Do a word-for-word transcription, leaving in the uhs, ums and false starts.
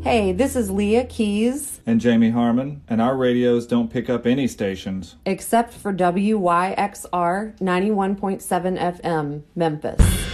Hey, this is Leah Keys. And Jamie Harmon, and our radios don't pick up any stations. Except for W Y X R ninety-one point seven F M, Memphis.